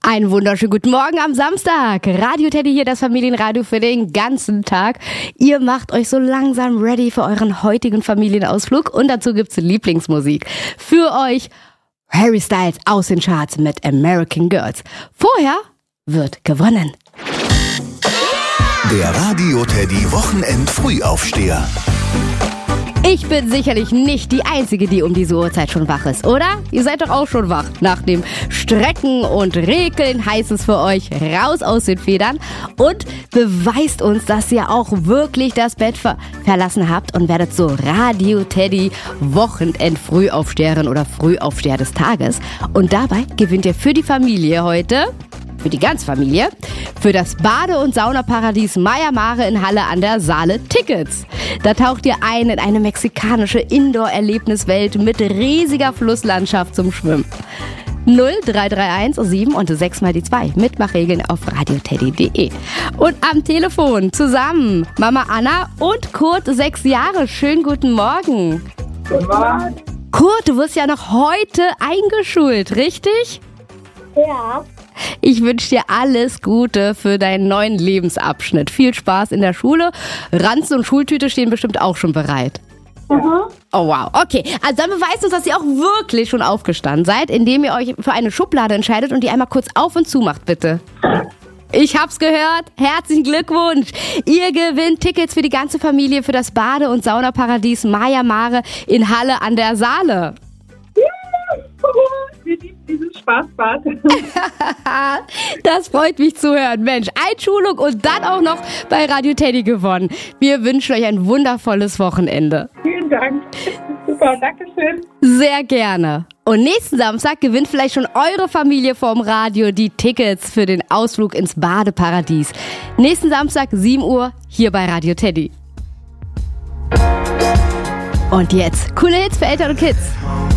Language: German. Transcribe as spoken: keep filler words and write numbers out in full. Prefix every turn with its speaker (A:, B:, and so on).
A: Einen wunderschönen guten Morgen am Samstag. Radio Teddy hier, das Familienradio für den ganzen Tag. Ihr macht euch so langsam ready für euren heutigen Familienausflug und dazu gibt's Lieblingsmusik. Für euch Harry Styles aus den Charts mit American Girls. Vorher wird gewonnen.
B: Der Radio Teddy Wochenend Frühaufsteher.
A: Ich bin sicherlich nicht die Einzige, die um diese Uhrzeit schon wach ist, oder? Ihr seid doch auch schon wach. Nach dem Strecken und Rekeln heißt es für euch raus aus den Federn und beweist uns, dass ihr auch wirklich das Bett ver- verlassen habt und werdet so Radio Teddy Wochenend Frühaufsteherin oder Frühaufsteher des Tages. Und dabei gewinnt ihr für die Familie heute, für die ganze Familie, für das Bade- und Saunaparadies Maya Mare in Halle an der Saale Tickets. Da taucht ihr ein in eine mexikanische Indoor-Erlebniswelt mit riesiger Flusslandschaft zum Schwimmen. null drei drei eins sieben und sechs mal die zwei. Mitmachregeln auf radioteddy punkt de. Und am Telefon zusammen Mama Anna und Kurt, sechs Jahre. Schönen guten Morgen.
C: Guten Morgen.
A: Kurt, du wirst ja noch heute eingeschult, richtig?
C: Ja.
A: Ich wünsche dir alles Gute für deinen neuen Lebensabschnitt. Viel Spaß in der Schule. Ranzen und Schultüte stehen bestimmt auch schon bereit.
C: Mhm.
A: Oh wow, okay. Also dann beweist uns, dass ihr auch wirklich schon aufgestanden seid, indem ihr euch für eine Schublade entscheidet und die einmal kurz auf und zu macht, bitte. Ich hab's gehört. Herzlichen Glückwunsch. Ihr gewinnt Tickets für die ganze Familie für das Bade- und Saunaparadies Maya Mare in Halle an der Saale.
C: Wir lieben dieses Spaßbad.
A: Das freut mich zu hören. Mensch, Einschulung und dann auch noch bei Radio Teddy gewonnen. Wir wünschen euch ein wundervolles Wochenende.
C: Vielen Dank. Super, danke schön.
A: Sehr gerne. Und nächsten Samstag gewinnt vielleicht schon eure Familie vorm Radio die Tickets für den Ausflug ins Badeparadies. Nächsten Samstag, sieben Uhr, hier bei Radio Teddy. Und jetzt, coole Hits für Eltern und Kids.